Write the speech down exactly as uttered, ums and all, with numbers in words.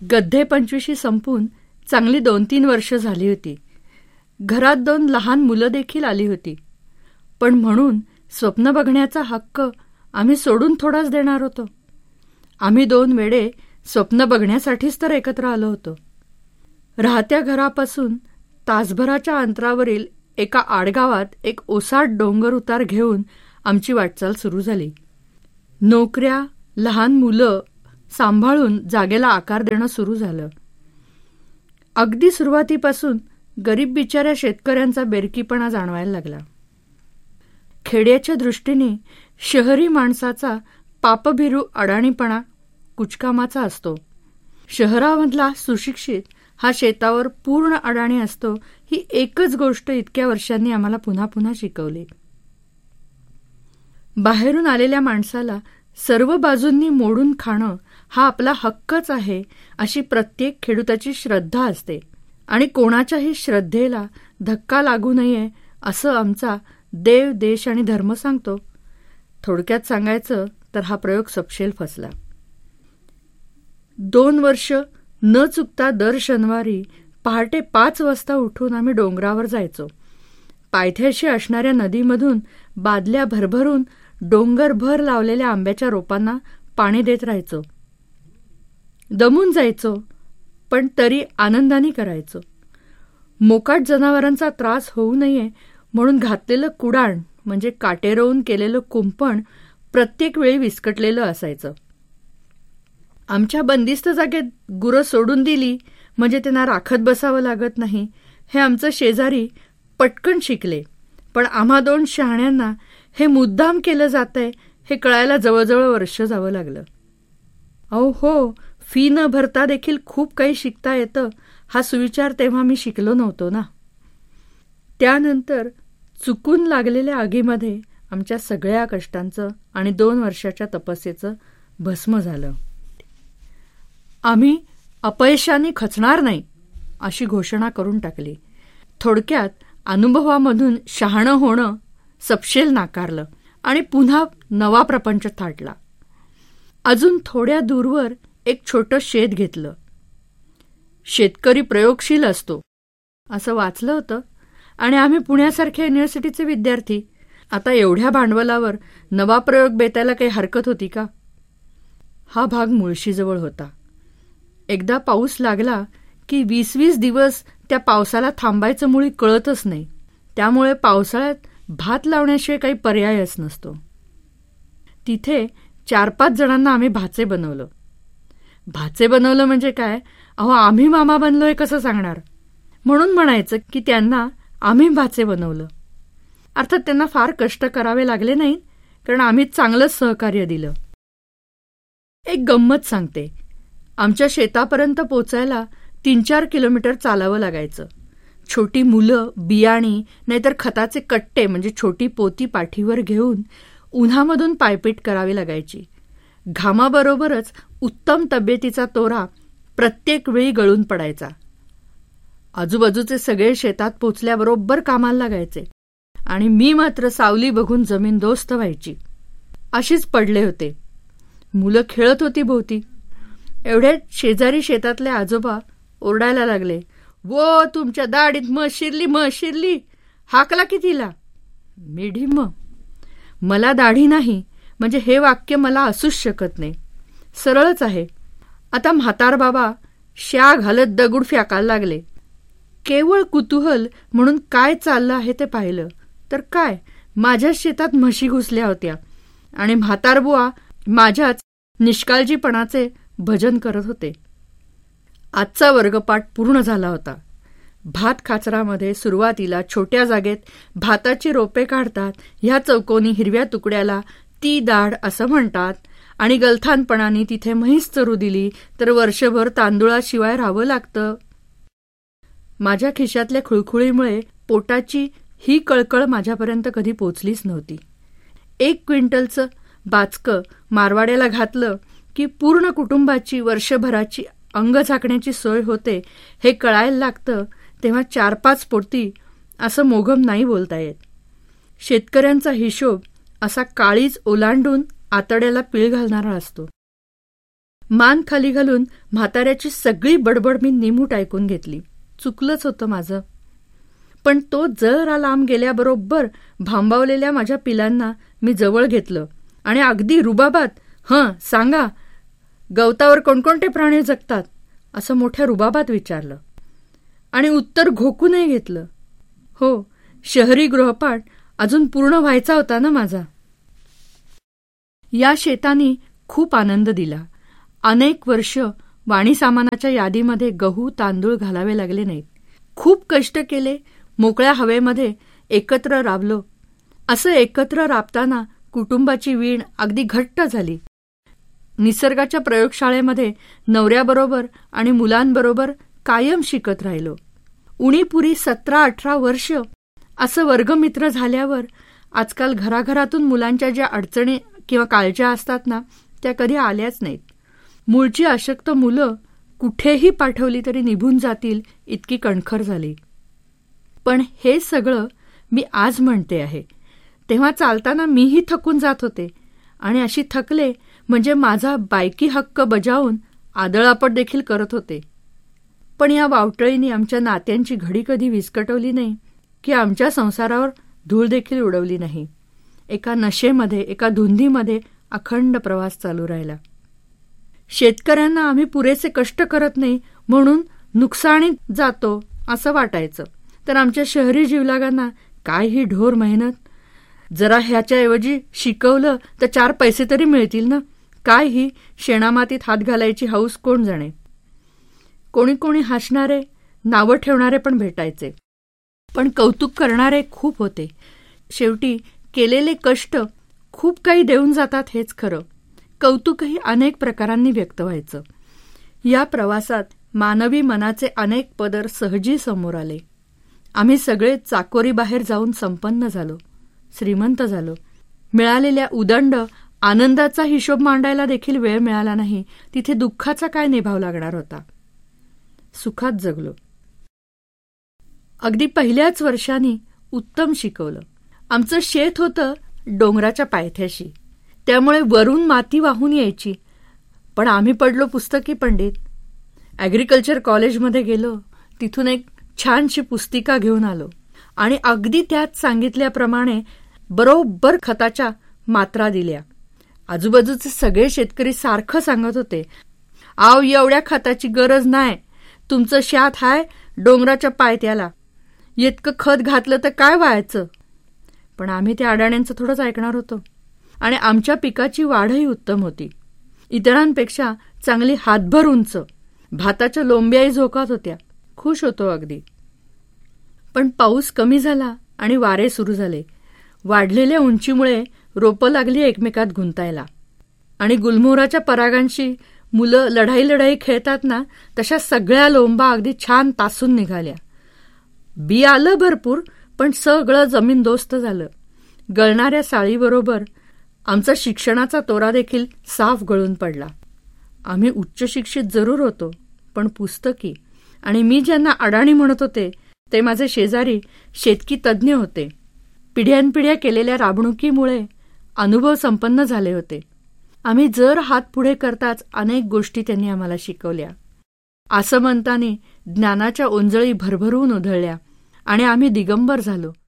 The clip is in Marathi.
गद्धे पंचवीशी संपून चांगली दोन तीन वर्ष झाली होती. घरात दोन लहान मुलं देखील आली होती. पण म्हणून स्वप्न बघण्याचा हक्क आम्ही सोडून थोडाच देणार होतो. आम्ही दोन वेडे स्वप्न बघण्यासाठीच तर एकत्र आलो होतो. राहत्या घरापासून तासभराच्या अंतरावरील एका आडगावात एक ओसाड डोंगर उतार घेऊन आमची वाटचाल सुरू झाली. नोकऱ्या, लहान मुलं सांभाळून जागेला आकार देणं सुरू झालं. अगदी सुरुवातीपासून गरीब बिचाऱ्या शेतकऱ्यांचा बेरकीपणा जाणवायला लागला. खेड्याच्या दृष्टीने शहरी माणसाचा पापभिरू अडाणीपणा कुचकामाचा असतो. शहरामधला सुशिक्षित हा शेतावर पूर्ण अडाणी असतो. ही एकच गोष्ट इतक्या वर्षांनी आम्हाला पुन्हा पुन्हा शिकवली. बाहेरून आलेल्या माणसाला सर्व बाजूंनी मोडून खाणं हा आपला हक्कच आहे अशी प्रत्येक खेडूताची श्रद्धा असते आणि कोणाच्याही श्रद्धेला धक्का लागू नये असं आमचा देव, देश आणि धर्म सांगतो. थोडक्यात सांगायचं तर हा प्रयोग सपशेल फसला. दोन वर्ष न चुकता दर शनिवारी पहाटे पाच वाजता उठून आम्ही डोंगरावर जायचो. पायथ्याशी असणाऱ्या नदीमधून बादल्या भरभरून डोंगरभर लावलेल्या आंब्याच्या रोपांना पाणी देत राहायचो. दमून जायचो, पण तरी आनंदाने करायचो. मोकाट जनावरांचा त्रास होऊ नये म्हणून घातलेलं कुडाण म्हणजे काटेरवून केलेलं कुंपण प्रत्येक वेळी विस्कटलेलं असायचं. आमच्या बंदिस्त जागेत गुरं सोडून दिली म्हणजे त्यांना राखत बसावं लागत नाही हे आमचं शेजारी पटकन शिकले. पण आम्हा दोन शहाण्यांना हे मुद्दाम केलं जातंय हे कळायला जवळजवळ वर्ष जावं लागलं. अहो हो, फी न भरता देखील खूप काही शिकता येतं हा सुविचार तेव्हा मी शिकलो नव्हतो ना. त्यानंतर चुकून लागलेल्या आगीमध्ये आमच्या सगळ्या कष्टांचं आणि दोन वर्षाच्या तपस्येचं भस्म झालं. आम्ही अपयशाने खचणार नाही अशी घोषणा करून टाकली. थोडक्यात अनुभवामधून शहाणं होणं सपशेल नाकारलं आणि पुन्हा नवा प्रपंच थाटला. अजून थोड्या दूरवर एक छोटं शेत घेतलं. शेतकरी प्रयोगशील असतो असं वाचलं होतं आणि आम्ही पुण्यासारख्या युनिव्हर्सिटीचे विद्यार्थी. आता एवढ्या भांडवलावर नवा प्रयोग बेतायला काही हरकत होती का? हा भाग मुळशीजवळ होता. एकदा पाऊस लागला की वीस वीस दिवस त्या पावसाला थांबायचं मुळी कळतच नाही. त्यामुळे पावसाळ्यात भात लावण्याशिवाय काही पर्यायच नसतो. तिथे चार पाच जणांना आम्ही भाचे बनवलं. भाचे बनवलं म्हणजे काय, अहो आम्ही मामा बनलोय कसं सांगणार, म्हणून म्हणायचं की त्यांना आम्ही भाचे बनवलं. अर्थात त्यांना फार कष्ट करावे लागले नाहीत, कारण आम्ही चांगलंच सहकार्य दिलं. एक गंमत सांगते. आमच्या शेतापर्यंत पोचायला तीन चार किलोमीटर चालावं लागायचं. छोटी मुलं बियाणी नाहीतर खताचे कट्टे म्हणजे छोटी पोती पाठीवर घेऊन उन्हामधून पायपीट करावी लागायची. घामाबरोबरच उत्तम तब्येतीचा तोरा प्रत्येक वेळी गळून पडायचा. आजूबाजूचे सगळे शेतात पोचल्याबरोबर कामाला लागायचे आणि मी मात्र सावली बघून जमीन दोस्त व्हायची. अशीच पडले होते. मुलं खेळत होती भोवती. एवढ्यात शेजारी शेतातले आजोबा ओरडायला लागले, वो तुमच्या दाढीत मध शिरली मध शिरली, हाकला की तिला. मी ढिम्म. मला दाढी नाही म्हणजे हे वाक्य मला असूच शकत नाही. सरळच आहे. आता म्हातार बाबा श्या घालत दगड फेकायला लागले. केवळ कुतूहल म्हणून काय चाललं आहे ते पाहिलं तर काय, माझ्याच शेतात म्हशी घुसल्या होत्या आणि म्हातारबुवा माझ्याच निष्काळजीपणाचे भजन करत होते. आजचा वर्गपाठ पूर्ण झाला होता. भात खाचरामध्ये सुरुवातीला छोट्या जागेत भाताची रोपे काढतात. ह्या चौकोनी हिरव्या तुकड्याला ती दाढ असं म्हणतात आणि गलथानपणाने तिथे म्हैस चरू दिली तर वर्षभर तांदुळाशिवाय राहावं लागतं. माझ्या खिशातल्या खुळखुळीमुळे पोटाची ही कळकळ माझ्यापर्यंत कधी पोचलीच नव्हती. एक क्विंटलचं बाचकं मारवाड्याला घातलं की पूर्ण कुटुंबाची वर्षभराची अंग झाकण्याची सोय होते हे कळायला लागतं. तेव्हा चार पाच पोती असं मोघम नाही बोलता येत. शेतकऱ्यांचा हिशोब असा काळीज ओलांडून आतड्याला पीळ घालणारा असतो. मान खाली घालून म्हाताऱ्याची सगळी बडबड मी निमूट ऐकून घेतली. चुकलंच होतं माझं. पण तो जरा लांब गेल्याबरोबर भांबावलेल्या माझ्या पिलांना मी जवळ घेतलं आणि अगदी रुबाबात, हं सांगा, गवतावर कोणकोणते प्राणी जगतात असं मोठ्या रुबाबात विचारलं. आणि उत्तर घोकूनही घेतलं. हो, शहरी गृहपाठ अजून पूर्ण व्हायचा होता ना माझा. या शेतांनी खूप आनंद दिला. अनेक वर्ष वाणी सामानाच्या यादीमध्ये गहू तांदूळ घालावे लागले नाहीत. खूप कष्ट केले, मोकळ्या हवेमध्ये एकत्र राबलो. असं एकत्र राबताना कुटुंबाची वीण अगदी घट्ट झाली. निसर्गाच्या प्रयोगशाळेमध्ये नवऱ्याबरोबर आणि मुलांबरोबर कायम शिकत राहिलो. उणीपुरी सतरा अठरा वर्ष असं वर्गमित्र झाल्यावर आजकाल घराघरातून मुलांच्या ज्या अडचणी किंवा काळज्या असतात ना, त्या कधी आल्याच नाहीत. मूळची अशक्त मुलं कुठेही पाठवली तरी निभून जातील इतकी कणखर झाली. पण हे सगळं मी आज म्हणते आहे. तेव्हा चालताना मीही थकून जात होते आणि अशी थकले म्हणजे माझा बायकी हक्क बजावून आदळआपट देखील करत होते. पण या वावटळीने आमच्या नात्यांची घडी कधी विस्कटवली नाही की आमच्या संसारावर धूळ देखील उडवली नाही. एका नशेमध्ये, एका धुंदीमध्ये अखंड प्रवास चालू राहिला. शेतकऱ्यांना आम्ही पुरेसे कष्ट करत नाही म्हणून नुकसानीत जातो असं वाटायचं. तर आमच्या शहरी जीवलागांना काय ही ढोर मेहनत, जरा ह्याच्याऐवजी शिकवलं तर चार पैसे तरी मिळतील ना, काय ही शेणामातीत हात घालायची हौस कोण जाणे. कोणी कोणी हसणारे, नावं ठेवणारे पण भेटायचे, पण कौतुक करणारे खूप होते. शेवटी केलेले कष्ट खूप काही देऊन जातात हेच खरं. कौतुकही अनेक प्रकारांनी व्यक्त व्हायचं. या प्रवासात मानवी मनाचे अनेक पदर सहजी समोर आले. आम्ही सगळे चाकोरी बाहेर जाऊन संपन्न झालो, श्रीमंत झालो. मिळालेल्या उदंड आनंदाचा हिशोब मांडायला देखील वेळ मिळाला नाही. तिथे दुःखाचा काय निभाव लागणार होता. सुखात जगलो. अगदी पहिल्याच वर्षांनी उत्तम शिकवलं. आमचं शेत होतं डोंगराच्या पायथ्याशी, त्यामुळे वरून माती वाहून यायची. पण आम्ही पडलो पुस्तकी पंडित. ॲग्रिकल्चर कॉलेजमध्ये गेलो, तिथून एक छानशी पुस्तिका घेऊन आलो आणि अगदी त्यात सांगितल्याप्रमाणे बरोबर खताच्या मात्रा दिल्या. आजूबाजूचे सगळे शेतकरी सारखं सांगत होते, आव एवढ्या खताची गरज नाही, तुमचं शात हाय डोंगराच्या पायथ्याला, इतकं खत घातलं तर काय व्हायचं. पण आम्ही त्या अडाण्यांचं थोडंच ऐकणार होतो. आणि आमच्या पिकाची वाढही उत्तम होती, इतरांपेक्षा चांगली हातभर उंच. भाताच्या लोंब्याही झोकात होत्या. खुश होतो अगदी. पण पाऊस कमी झाला आणि वारे सुरू झाले. वाढलेल्या उंचीमुळे रोपं लागली एकमेकात गुंतायला. आणि गुलमोहराच्या परागांशी मुलं लढाई लढाई खेळतात ना, तशा सगळ्या लोंबा अगदी छान तासून निघाल्या. बी आलं भरपूर, पण सगळं जमीनदोस्त झालं. गळणाऱ्या साळीबरोबर आमचा शिक्षणाचा तोरा देखील साफ गळून पडला. आम्ही उच्च शिक्षित जरूर होतो, पण पुस्तकी. आणि मी ज्यांना अडाणी म्हणत होते ते माझे शेजारी शेतकी तज्ज्ञ होते. पिढ्यानपिढ्या केलेल्या राबणुकीमुळे अनुभव संपन्न झाले होते. आम्ही जर हात पुढे करताच अनेक गोष्टी त्यांनी आम्हाला शिकवल्या. आसमंताने ज्ञानाच्या ओंजळी भरभरून उधळल्या आणि आम्ही दिगंबर झालो.